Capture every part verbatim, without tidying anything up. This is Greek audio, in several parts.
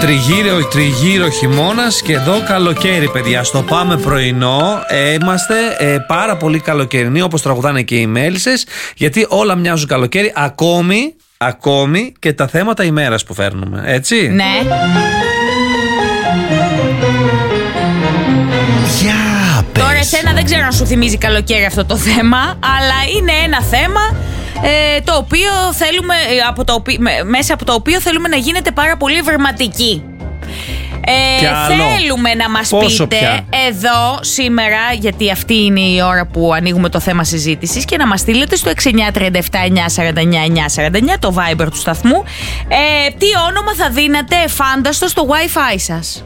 Τριγύρω, τριγύρω χειμώνας και εδώ καλοκαίρι, παιδιά. Στο πάμε πρωινό ε, είμαστε ε, πάρα πολύ καλοκαιρινοί, όπως τραγουδάνε και οι μέλισσες, γιατί όλα μοιάζουν καλοκαίρι, ακόμη, ακόμη και τα θέματα ημέρας που φέρνουμε, έτσι. Ναι. Για πες. Τώρα εσένα δεν ξέρω αν σου θυμίζει καλοκαίρι αυτό το θέμα, αλλά είναι ένα θέμα ε, το οποίο θέλουμε, από το οποίο, μέσα από το οποίο θέλουμε να γίνετε πάρα πολύ ευρηματικοί. Ε, θέλουμε να μας Πόσο πείτε πια? εδώ σήμερα, γιατί αυτή είναι η ώρα που ανοίγουμε το θέμα συζήτησης, και να μας στείλετε στο έξι εννιά τρία επτά εννιά σαράντα εννιά εννιά σαράντα εννιά, το Viber του σταθμού, ε, τι όνομα θα δίνατε εφάνταστο στο Wi-Fi σας.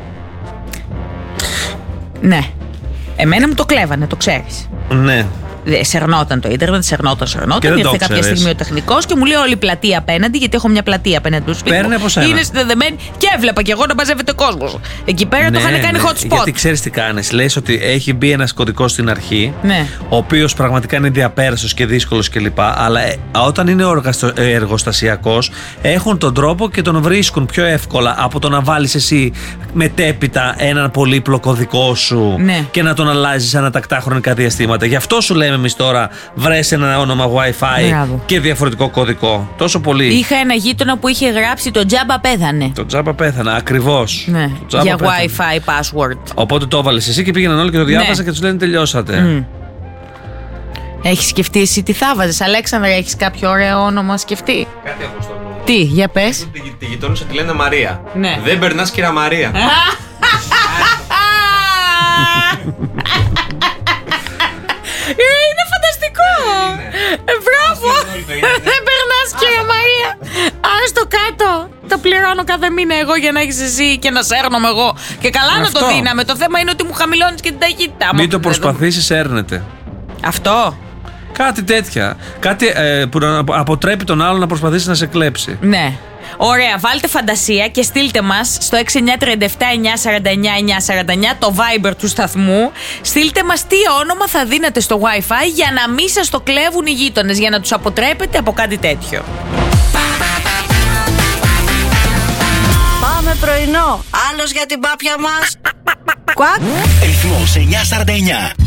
Ναι. Εμένα μου το κλέβανε, το ξέρεις. Ναι. Σερνόταν το ίντερνετ, σερνόταν, σερνόταν. Ήρθε κάποια στιγμή ο τεχνικός και μου λέει όλη η πλατεία απέναντι, γιατί έχω μια πλατεία απέναντι του σπίτι. Παίρνει από σένα. Είναι συνδεδεμένη και έβλεπα και εγώ να μαζεύεται κόσμος. Εκεί πέρα ναι, το είχαν κάνει ναι. hot spot. Γιατί ξέρεις τι κάνεις. Λες ότι έχει μπει ένας κωδικός στην αρχή, ναι. ο οποίος πραγματικά είναι διαπέραστος και δύσκολος κλπ. Αλλά ε, όταν είναι εργοστασιακός, έχουν τον τρόπο και τον βρίσκουν πιο εύκολα από το να βάλεις εσύ μετέπειτα έναν πολύπλοκο δικό σου, ναι, και να τον αλλάζεις ανατακτά χρονικά διαστήματα. Γι' αυτό σου λέμε εμείς τώρα, βρες ένα όνομα Wi-Fi. Μπράβο. Και διαφορετικό κωδικό. Τόσο πολύ. Είχα ένα γείτονα που είχε γράψει το τζάμπα πέθανε. Το τζάμπα πέθανε, ακριβώς. Ναι. Τζάμπα για πέθανε. Wi-Fi password. Οπότε το έβαλες εσύ και πήγαιναν όλοι και το διάβασαν, ναι, και τους λένε τελειώσατε. Mm. Έχεις σκεφτεί εσύ τι θα βάζεις, Αλέξανδρα, έχεις κάποιο ωραίο όνομα σκεφτεί? Κάτι έχω στο νου. Τι, για πες. Τη, τη γειτόνισσα τη λένε Μαρία. Ναι. Δεν περνάς, κύρα Μαρία. Είναι φανταστικό! Ε, μπράβο! Δεν περνάς, κύριε Μαρία! Άρα στο κάτω! Τα πληρώνω κάθε μήνα εγώ για να έχεις εσύ και να σέρνομαι εγώ. Και καλά αυτό. Να το δίναμε. Το θέμα είναι ότι μου χαμηλώνεις και την ταχύτητα. Μην το προσπαθήσεις, έρνεται. Αυτό. Κάτι τέτοια. Κάτι ε, που να αποτρέπει τον άλλο να προσπαθήσει να σε κλέψει. Ναι. Ωραία, βάλτε φαντασία και στείλτε μας στο έξι εννιά τρία επτά εννιά σαράντα εννιά εννιά σαράντα εννιά, το Viber του σταθμού. Στείλτε μας τι όνομα θα δίνετε στο Wi-Fi για να μην σας το κλέβουν οι γείτονες, για να τους αποτρέπετε από κάτι τέτοιο. Πάμε πρωινό. Άλλος για την πάπια μας. Κουακ. Ρυθμός εννιά σαράντα εννιά.